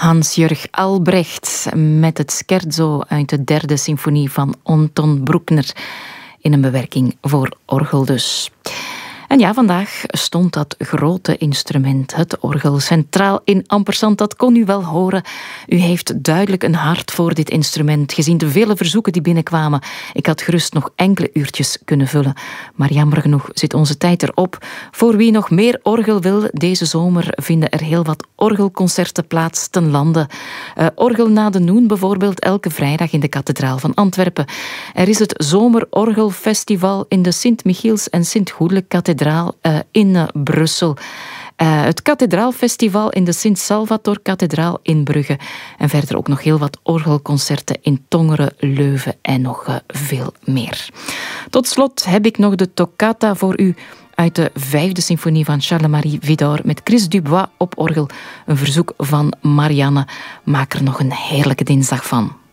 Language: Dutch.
Hans-Jörg Albrecht met het scherzo uit de derde symfonie van Anton Bruckner in een bewerking voor orgel dus. En ja, vandaag stond dat grote instrument, het orgel, centraal in Ampersand. Dat kon u wel horen. U heeft duidelijk een hart voor dit instrument, gezien de vele verzoeken die binnenkwamen. Ik had gerust nog enkele uurtjes kunnen vullen. Maar jammer genoeg zit onze tijd erop. Voor wie nog meer orgel wil, deze zomer vinden er heel wat orgelconcerten plaats ten lande. Orgel na de Noen bijvoorbeeld, elke vrijdag in de kathedraal van Antwerpen. Er is het Zomerorgelfestival in de Sint-Michiels en Sint-Goedelijk-kathedraal in Brussel. Het Kathedraalfestival in de Sint-Salvator-kathedraal in Brugge. En verder ook nog heel wat orgelconcerten in Tongeren, Leuven en nog veel meer. Tot slot heb ik nog de toccata voor u uit de 5e symfonie van Charles-Marie Widor met Chris Dubois op orgel. Een verzoek van Marianne. Maak er nog een heerlijke dinsdag van.